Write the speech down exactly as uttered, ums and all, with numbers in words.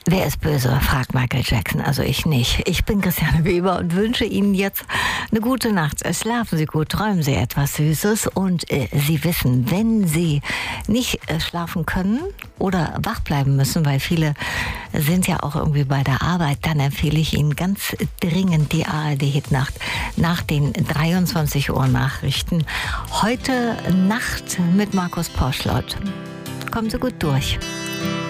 Wer ist böse? Fragt Michael Jackson. Also ich nicht. Ich bin Christiane Weber und wünsche Ihnen jetzt eine gute Nacht. Schlafen Sie gut, träumen Sie etwas Süßes und äh, Sie wissen, wenn Sie nicht äh, schlafen können oder wach bleiben müssen, weil viele sind ja auch irgendwie bei der Arbeit, dann empfehle ich Ihnen ganz dringend die A R D-Hitnacht nach den dreiundzwanzig Uhr Nachrichten. Heute Nacht mit Markus Porschlott. Kommen Sie gut durch.